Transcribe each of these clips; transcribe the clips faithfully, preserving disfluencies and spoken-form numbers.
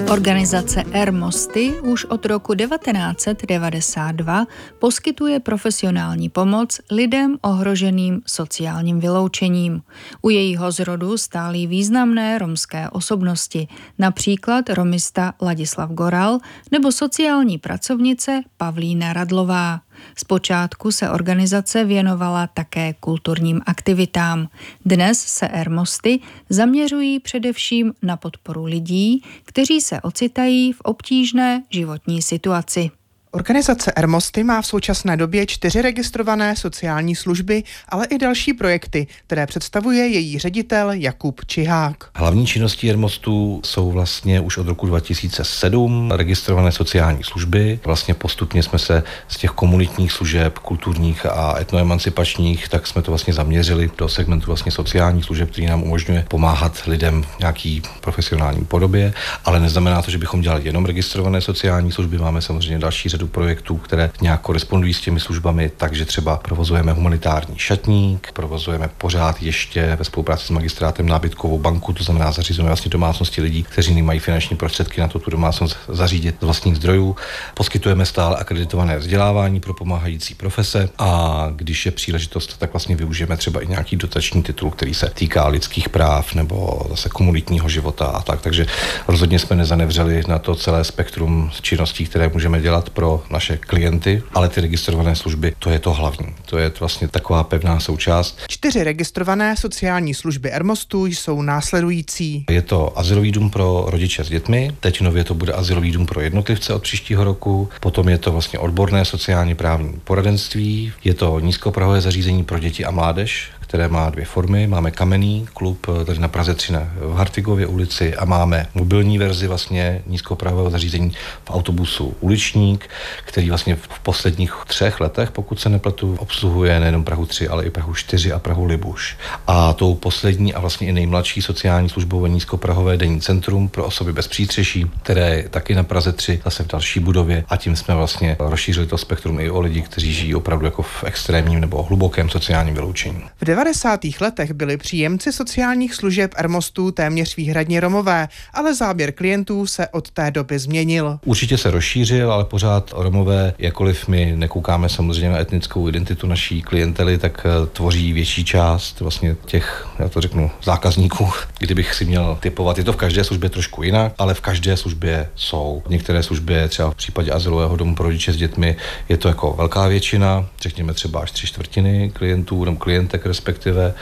Organizace Ermosty už od roku devatenáct set devadesát dva poskytuje profesionální pomoc lidem ohroženým sociálním vyloučením. U jejího zrodu stály významné romské osobnosti, například romista Ladislav Goral nebo sociální pracovnice Pavlína Radlová. Zpočátku se organizace věnovala také kulturním aktivitám. Dnes se Ermosty zaměřují především na podporu lidí, kteří se ocitají v obtížné životní situaci. Organizace Ermosty má v současné době čtyři registrované sociální služby, ale i další projekty, které představuje její ředitel Jakub Čihák. Hlavní činností Ermostu jsou vlastně už od roku dva tisíce sedm registrované sociální služby. Vlastně postupně jsme se z těch komunitních služeb, kulturních a etnoemancipačních, tak jsme to vlastně zaměřili do segmentu vlastně sociálních služeb, který nám umožňuje pomáhat lidem v nějaký profesionální podobě, ale neznamená to, že bychom dělali jenom registrované sociální služby. Máme samozřejmě další řadu projektů, které nějak korespondují s těmi službami, takže třeba provozujeme humanitární šatník, provozujeme pořád ještě ve spolupráci s magistrátem nábytkovou banku, to znamená zařizujeme vlastně domácnosti lidí, kteří nemají finanční prostředky na to tu domácnost zařídit z vlastních zdrojů. Poskytujeme stále akreditované vzdělávání pro pomáhající profese a když je příležitost, tak vlastně využijeme třeba i nějaký dotační titul, který se týká lidských práv nebo zase komunitního života a tak. Takže rozhodně jsme nezanevřeli na to celé spektrum činností, které můžeme dělat pro naše klienty, ale ty registrované služby, to je to hlavní. To je vlastně taková pevná součást. Čtyři registrované sociální služby Ermostu jsou následující. Je to azylový dům pro rodiče s dětmi, teď nově to bude azylový dům pro jednotlivce od příštího roku, potom je to vlastně odborné sociálně právní poradenství, je to nízkoprahové zařízení pro děti a mládež, které má dvě formy. Máme kamenný klub tady na Praze tři v Hartigově ulici a máme mobilní verzi vlastně nízkoprahového zařízení v autobusu Uličník, který vlastně v posledních třech letech, pokud se nepletu, obsluhuje nejenom Prahu tři, ale i Prahu čtyři a Prahu Libuš. A tou poslední a vlastně i nejmladší sociální službou je nízkoprahové denní centrum pro osoby bez přístřeší, které je taky na Praze tři, zase v další budově, a tím jsme vlastně rozšířili to spektrum i o lidi, kteří žijí opravdu jako v extrémním nebo hlubokém sociálním vyloučení. V devadesátých letech byli příjemci sociálních služeb Ermostu téměř výhradně Romové, ale záběr klientů se od té doby změnil. Určitě se rozšířil, ale pořád Romové, jakkoliv my nekoukáme samozřejmě na etnickou identitu naší klientely, tak tvoří větší část vlastně těch, já to řeknu, zákazníků. Kdybych si měl typovat, je to v každé službě trošku jinak, ale v každé službě jsou. Některé služby, třeba v případě azylového domu pro rodiče s dětmi, je to jako velká většina, řekněme třeba až tři čtvrtiny klientů nebo klientek respektive,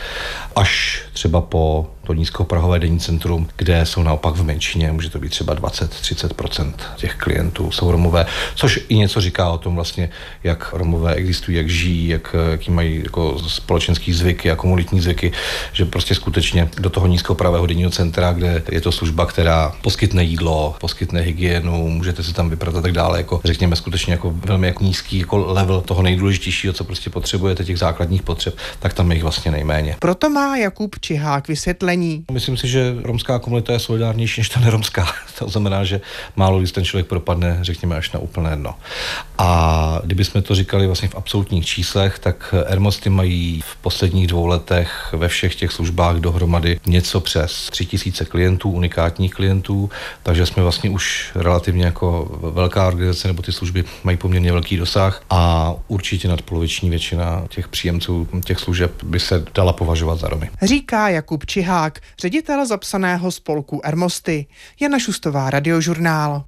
až třeba po to nízkoprahové denní centrum, kde jsou naopak v menšině, může to být třeba dvacet až třicet procent těch klientů jsou Romové, což i něco říká o tom vlastně, jak Romové existují, jak žijí, jak, jaký mají jako společenský zvyky a komunitní zvyky, že prostě skutečně do toho nízkopravého denního centra, kde je to služba, která poskytne jídlo, poskytne hygienu, můžete se tam vyprat a tak dále, jako řekněme skutečně jako velmi jako nízký jako level toho nejdůležitějšího, co prostě potřebujete, těch základních potřeb, tak tam je jich vlastně nejméně. Proto má Jakub Čihák vysvětlení. Myslím si, že romská komunita je solidárnější než ta neromská. To znamená, že málo když ten člověk propadne, řekněme, až na úplné dno. A kdybychom to říkali vlastně v absolutních číslech, tak Ermosty mají v posledních dvou letech ve všech těch službách dohromady něco přes tři tisíce klientů, unikátních klientů, takže jsme vlastně už relativně jako velká organizace, nebo ty služby mají poměrně velký dosah a určitě nadpoloviční většina těch příjemců těch služeb by se dala považovat za Romy. Říká Jakub Čihák, ředitel zapsaného spolku Ermosty. Jana Šustová, Radiožurnál.